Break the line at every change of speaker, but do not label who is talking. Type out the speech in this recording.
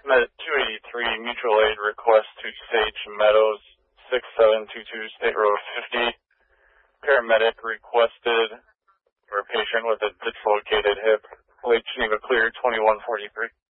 Med 283, mutual aid request to Sage Meadows, 6722 State Road 50. Paramedic requested for a patient with a dislocated hip. Lake Geneva clear 2143.